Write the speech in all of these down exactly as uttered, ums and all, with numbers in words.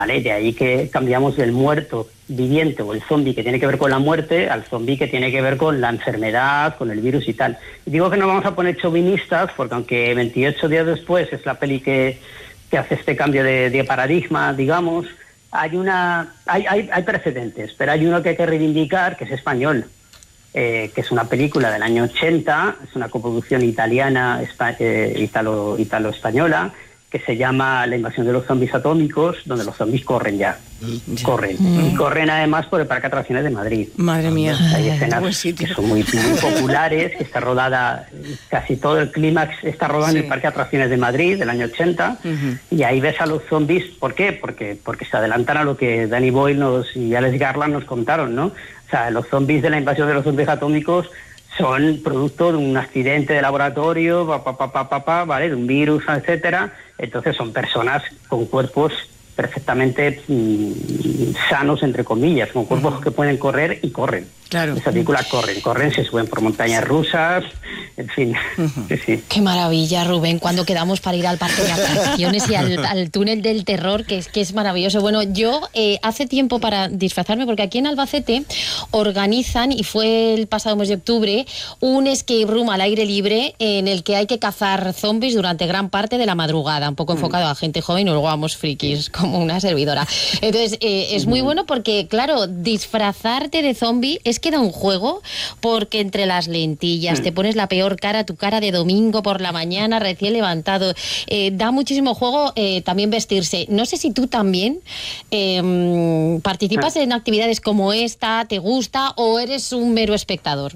¿vale? De ahí que cambiamos del muerto viviente o el zombi que tiene que ver con la muerte al zombi que tiene que ver con la enfermedad, con el virus y tal. Y digo que no vamos a poner chauvinistas porque aunque veintiocho días después es la peli que, que hace este cambio de, de paradigma, digamos, hay una hay, hay, hay precedentes, pero hay uno que hay que reivindicar, que es español, eh, que es una película del año ochenta, es una coproducción italiana, espa, eh, italo, italo-española, que se llama La invasión de los zombies atómicos, donde los zombies corren ya, corren. Mm. Y corren además por el Parque de Atracciones de Madrid. Madre mía. Hay escenas que son muy, muy populares, que está rodada, casi todo el clímax está rodado sí. en el Parque de Atracciones de Madrid, del año ochenta, uh-huh. y ahí ves a los zombies. ¿Por qué? Porque, porque se adelantan a lo que Danny Boyle nos, y Alex Garland nos contaron, ¿no? O sea, los zombies de La invasión de los zombies atómicos son producto de un accidente de laboratorio, pa, pa, pa, pa, pa, pa, ¿vale? De un virus, etcétera. Entonces son personas con cuerpos perfectamente mmm, sanos, entre comillas, con cuerpos uh-huh. que pueden correr y corren. Claro. Esa película corren, corren, se suben por montañas rusas, en fin. Uh-huh. Sí, sí. Qué maravilla, Rubén, cuando quedamos para ir al parque de atracciones y al, al túnel del terror, que es, que es maravilloso. Bueno, yo eh, hace tiempo para disfrazarme, porque aquí en Albacete organizan, y fue el pasado mes de octubre, un escape room al aire libre en el que hay que cazar zombies durante gran parte de la madrugada, un poco enfocado a gente joven, y luego vamos frikis, como una servidora. Entonces, eh, es muy bueno porque, claro, disfrazarte de zombie es que da un juego, porque entre las lentillas mm. te pones la peor cara, tu cara de domingo por la mañana, recién levantado. Eh, da muchísimo juego eh, también vestirse. No sé si tú también eh, participas ah. en actividades como esta, ¿te gusta o eres un mero espectador?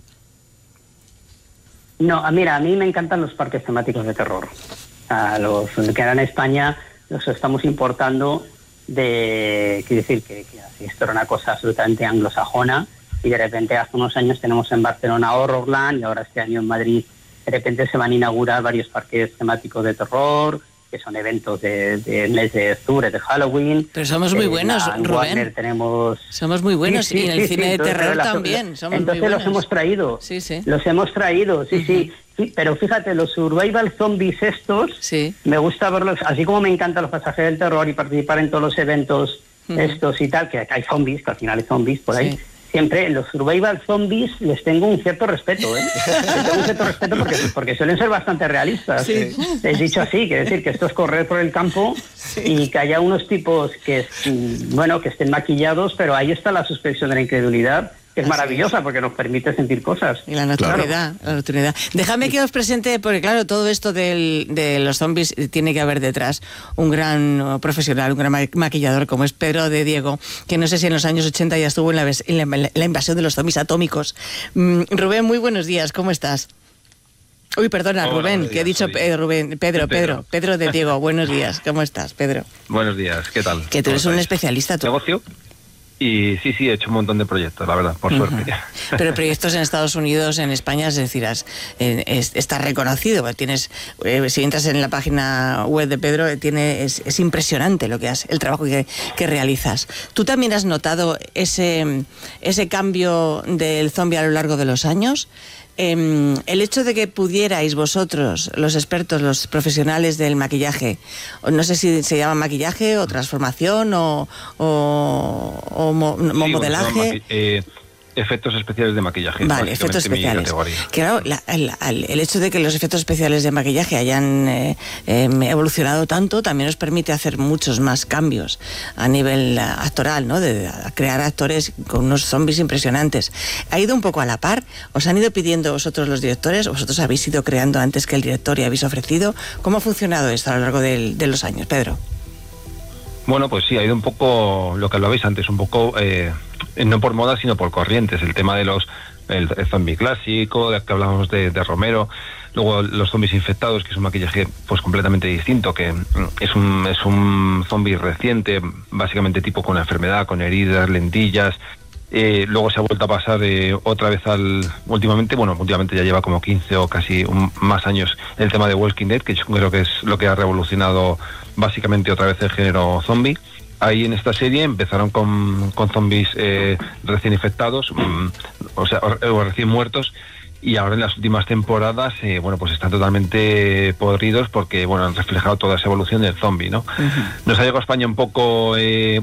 No, mira, a mí me encantan los parques temáticos de terror. A los que quedan en España los estamos importando de... Quiero decir que, que esto era una cosa absolutamente anglosajona, y de repente hace unos años tenemos en Barcelona Horrorland, y ahora este año en Madrid de repente se van a inaugurar varios parques temáticos de terror, que son eventos de, de mes de octubre, de Halloween. Pero somos muy buenos, en Rubén. Warner tenemos... Somos muy buenos, sí, sí, y en el sí, cine sí, de terror la, también. Somos entonces muy los hemos traído. Sí, sí. Los hemos traído, sí, uh-huh. sí. Sí, pero fíjate, los survival zombies estos, sí. me gusta verlos, así como me encantan los pasajeros del terror y participar en todos los eventos uh-huh. estos y tal, que hay zombies, que al final hay zombies por ahí. Sí. Siempre los survival zombies les tengo un cierto respeto, ¿eh? Les tengo un cierto respeto porque, porque suelen ser bastante realistas. Sí. Es dicho así, quiere decir que esto es correr por el campo sí. y que haya unos tipos que, bueno, que estén maquillados, pero ahí está la suspensión de la incredulidad, que es maravillosa porque nos permite sentir cosas. Y la naturalidad, claro. la naturalidad. Déjame que os presente, porque claro, todo esto del, de los zombies tiene que haber detrás un gran profesional, un gran maquillador como es Pedro de Diego, que no sé si en los años ochenta ya estuvo en la, en la, la invasión de los zombies atómicos. Mm, Rubén, muy buenos días, ¿cómo estás? Uy, perdona, Hola, Rubén, días, que he dicho eh, Rubén, Pedro, Pedro, Pedro, Pedro de Diego, buenos días, ¿cómo estás, Pedro? Buenos días, ¿qué tal? Que tú eres un especialista. ¿Tú? ¿Negocio? Y sí, sí, he hecho un montón de proyectos, la verdad, por uh-huh. suerte. Pero proyectos en Estados Unidos, en España, es decir, es, es, está reconocido. Tienes, eh, si entras en la página web de Pedro, tiene, es, es impresionante lo que has, el trabajo que, que realizas. ¿Tú también has notado ese, ese cambio del zombie a lo largo de los años? Eh, el hecho de que pudierais vosotros, los expertos, los profesionales del maquillaje, no sé si se llama maquillaje o transformación o, o, o mo, sí, modelaje... Bueno, eh, efectos especiales de maquillaje. Vale, efectos especiales. Claro, la, la, el hecho de que los efectos especiales de maquillaje hayan eh, eh, evolucionado tanto también nos permite hacer muchos más cambios a nivel actoral, ¿no? De, de crear actores con unos zombies impresionantes. ¿Ha ido un poco a la par? ¿Os han ido pidiendo vosotros los directores? ¿Vosotros habéis ido creando antes que el director y habéis ofrecido? ¿Cómo ha funcionado esto a lo largo de, de los años, Pedro? Bueno, pues sí, ha ido un poco lo que hablabais antes, un poco... Eh, no por moda, sino por corrientes. El tema de los el, el zombie clásico, de que hablábamos de, de Romero, luego los zombies infectados, que es un maquillaje pues completamente distinto, que es un es un zombie reciente, básicamente tipo con una enfermedad, con heridas, lentillas. Eh, luego se ha vuelto a pasar eh, otra vez al... Últimamente, bueno, últimamente ya lleva como quince o casi un, más años el tema de Walking Dead, que yo creo que es lo que ha revolucionado básicamente otra vez el género zombie. Ahí en esta serie empezaron con, con zombies eh, recién infectados, um, o sea, o, o recién muertos, y ahora en las últimas temporadas, eh, bueno, pues están totalmente podridos porque, bueno, han reflejado toda esa evolución del zombie, ¿no? Uh-huh. Nos ha llegado a España un poco, eh,